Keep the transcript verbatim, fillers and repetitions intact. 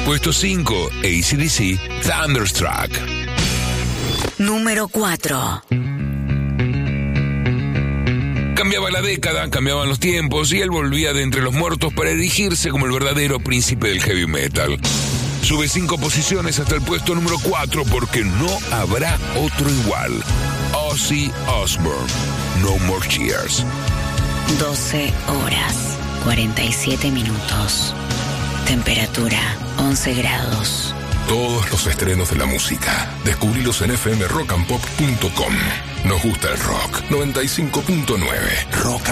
Puesto cinco, A C D C, Thunderstruck. Número cuatro. Cambiaba la década, cambiaban los tiempos y él volvía de entre los muertos para erigirse como el verdadero príncipe del heavy metal. Sube cinco posiciones hasta el puesto número cuatro porque no habrá otro igual. Ozzy Osbourne, No More Tears. doce horas, cuarenta y siete minutos. Temperatura, once grados. Todos los estrenos de la música. Descubrilos en f m rock and pop punto com. Nos gusta el rock. noventa y cinco punto nueve. Rock and